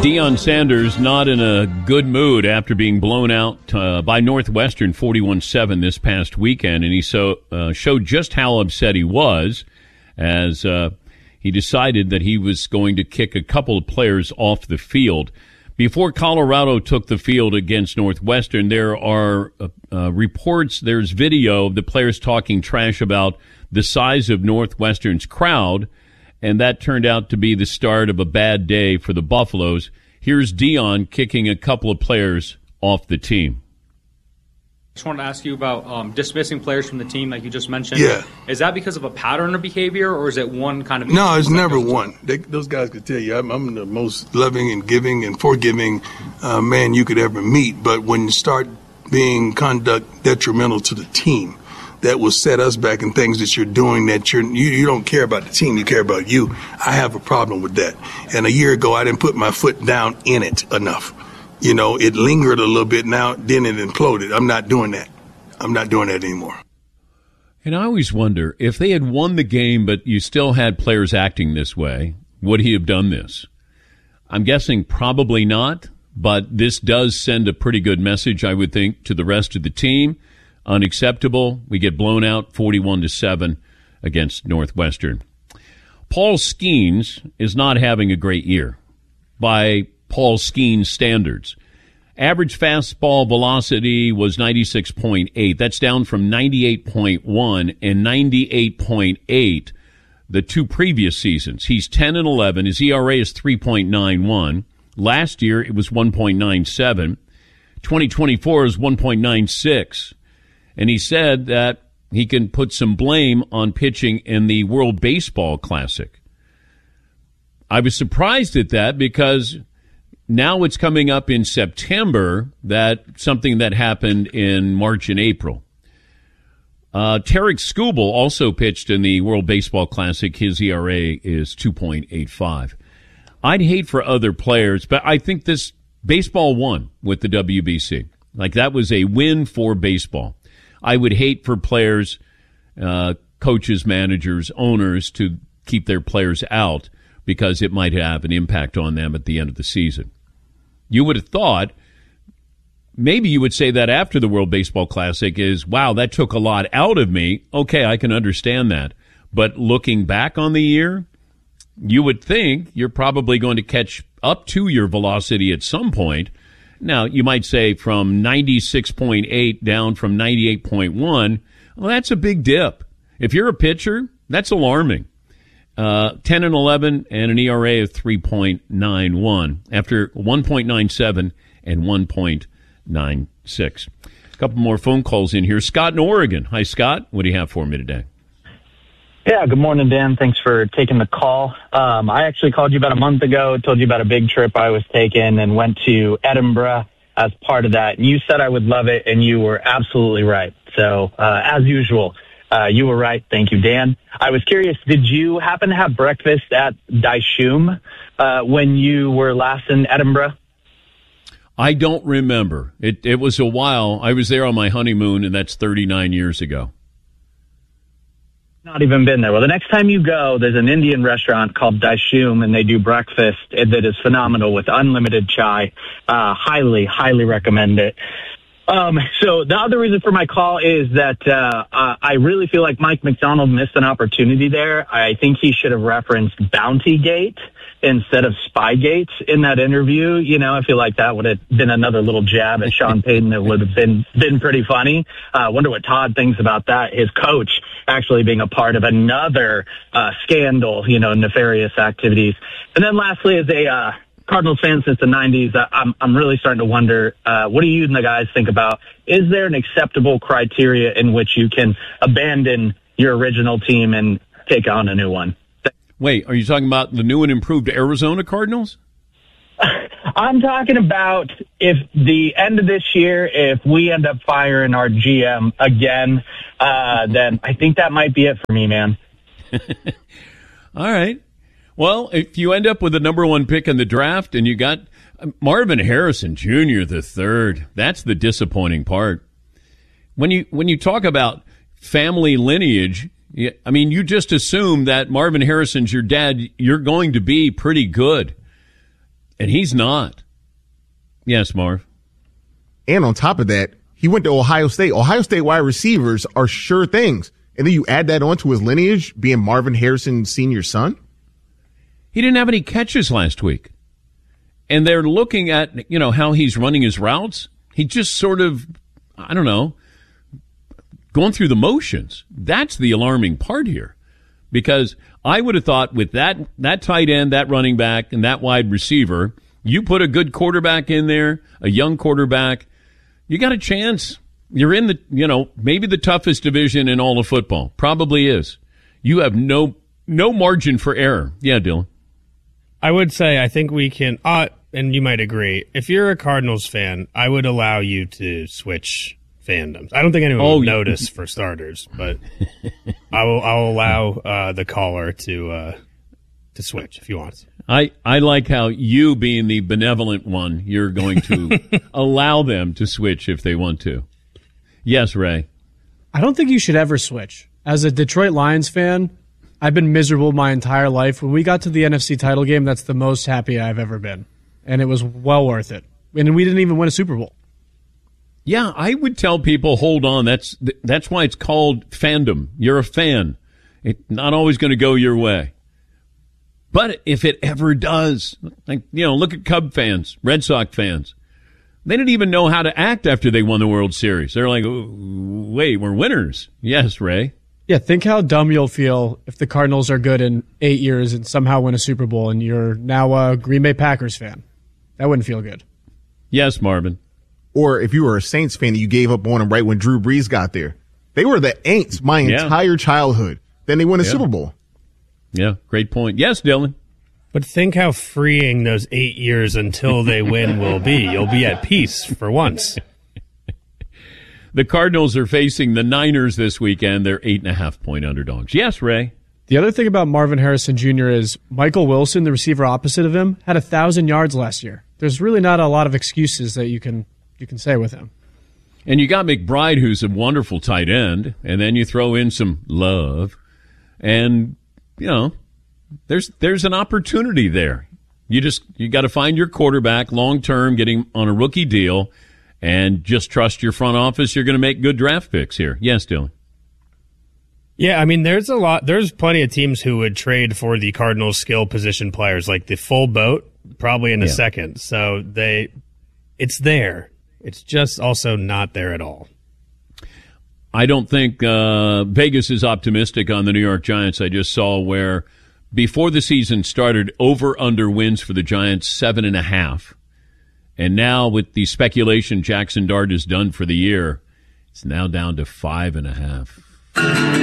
Deion Sanders not in a good mood after being blown out by Northwestern 41-7 this past weekend, and he showed just how upset he was as he decided that he was going to kick a couple of players off the field. Before Colorado took the field against Northwestern, there are reports, there's video of the players talking trash about the size of Northwestern's crowd, and that turned out to be the start of a bad day for the Buffaloes. Here's Deion kicking a couple of players off the team. I just wanted to ask you about dismissing players from the team, like you just mentioned. Yeah. Is that because of a pattern of behavior, or is it one kind of... No, it's never one. Those guys could tell you I'm the most loving and giving and forgiving man you could ever meet. But when you start being conduct detrimental to the team, that will set us back in things that you're doing that you don't care about the team, you care about you. I have a problem with that. And a year ago, I didn't put my foot down in it enough. You know, it lingered a little bit now, then it imploded. I'm not doing that. I'm not doing that anymore. And I always wonder, if they had won the game but you still had players acting this way, would he have done this? I'm guessing probably not, but this does send a pretty good message, I would think, to the rest of the team. Unacceptable. We get blown out 41-7 against Northwestern. Paul Skeens is not having a great year by Paul Skeens standards. Average fastball velocity was 96.8. That's down from 98.1 and 98.8 the two previous seasons. He's 10-11. His ERA is 3.91. Last year it was 1.97. 2024 is 1.96. And he said that he can put some blame on pitching in the World Baseball Classic. I was surprised at that because now it's coming up in September, that something that happened in March and April. Tarek Skubal also pitched in the World Baseball Classic. His ERA is 2.85. I'd hate for other players, but I think this baseball won with the WBC. Like, that was a win for baseball. I would hate for players, coaches, managers, owners to keep their players out because it might have an impact on them at the end of the season. You would have thought, maybe you would say that after the World Baseball Classic is, wow, that took a lot out of me. Okay, I can understand that. But looking back on the year, you would think you're probably going to catch up to your velocity at some point. Now, you might say from 96.8 down from 98.1, well, that's a big dip. If you're a pitcher, that's alarming. 10-11 and an ERA of 3.91 after 1.97 and 1.96. A couple more phone calls in here. Scott in Oregon. Hi, Scott. What do you have for me today? Yeah, good morning, Dan. Thanks for taking the call. I actually called you about a month ago, told you about a big trip I was taking and went to Edinburgh as part of that. And you said I would love it, and you were absolutely right. So, as usual, you were right. Thank you, Dan. I was curious, did you happen to have breakfast at Daishum when you were last in Edinburgh? I don't remember. It was a while. I was there on my honeymoon, and that's 39 years ago. Not even been there. Well, the next time you go, there's an Indian restaurant called Daishum, and they do breakfast that is phenomenal with unlimited chai. Highly, highly recommend it. So the other reason for my call is that I really feel like Mike McDonald missed an opportunity there. I think he should have referenced Bountygate instead of Spygate in that interview. You know, I feel like that would have been another little jab at Sean Payton that would have been pretty funny. I wonder what Todd thinks about that. His coach actually being a part of another scandal, you know, nefarious activities. And then lastly, as a Cardinals fan since the 90s, I'm really starting to wonder, what do you and the guys think about, is there an acceptable criteria in which you can abandon your original team and take on a new one? Wait, are you talking about the new and improved Arizona Cardinals? I'm talking about if the end of this year, if we end up firing our GM again, then I think that might be it for me, man. All right. Well, if you end up with the number one pick in the draft and you got Marvin Harrison Jr. the third, that's the disappointing part. When you talk about family lineage, I mean, you just assume that Marvin Harrison's your dad, you're going to be pretty good. And he's not. Yes, Marv. And on top of that, he went to Ohio State. Ohio State wide receivers are sure things. And then you add that onto his lineage, being Marvin Harrison Sr.'s son. He didn't have any catches last week. And they're looking at, how he's running his routes. He just sort of, I don't know, going through the motions. That's the alarming part here. Because I would have thought with that tight end, that running back, and that wide receiver, you put a good quarterback in there, a young quarterback, you got a chance. You're in the, maybe the toughest division in all of football. Probably is. You have no margin for error. Yeah, Dylan. I would say I think we can, and you might agree, if you're a Cardinals fan, I would allow you to switch fandoms. I don't think anyone will notice for starters, but I'll allow the caller to switch if you want. I like how you, being the benevolent one, you're going to allow them to switch if they want to. Yes, Ray. I don't think you should ever switch. As a Detroit Lions fan, I've been miserable my entire life. When we got to the NFC title game, that's the most happy I've ever been. And it was well worth it. And we didn't even win a Super Bowl. Yeah, I would tell people, hold on. That's why it's called fandom. You're a fan. It's not always going to go your way. But if it ever does, look at Cub fans, Red Sox fans. They didn't even know how to act after they won the World Series. They're like, wait, we're winners. Yes, Ray. Yeah, think how dumb you'll feel if the Cardinals are good in 8 years and somehow win a Super Bowl and you're now a Green Bay Packers fan. That wouldn't feel good. Yes, Marvin. Or if you were a Saints fan and you gave up on them right when Drew Brees got there. They were the Aints my entire childhood. Then they won a Super Bowl. Yeah, great point. Yes, Dylan. But think how freeing those 8 years until they win will be. You'll be at peace for once. The Cardinals are facing the Niners this weekend. They're 8.5-point underdogs. Yes, Ray. The other thing about Marvin Harrison Jr. is Michael Wilson, the receiver opposite of him, had 1,000 yards last year. There's really not a lot of excuses that you can say with him. And you got McBride, who's a wonderful tight end, and then you throw in some Love, and there's an opportunity there. You got to find your quarterback long term, getting on a rookie deal, and just trust your front office. You're going to make good draft picks here. Yes, Dylan. Yeah, I mean, there's plenty of teams who would trade for the Cardinals skill position players, like the full boat, probably in a second. So it's there. It's just also not there at all. I don't think Vegas is optimistic on the New York Giants. I just saw where before the season started, over-under wins for the Giants 7.5. And now with the speculation Jackson Dart has done for the year, it's now down to 5.5.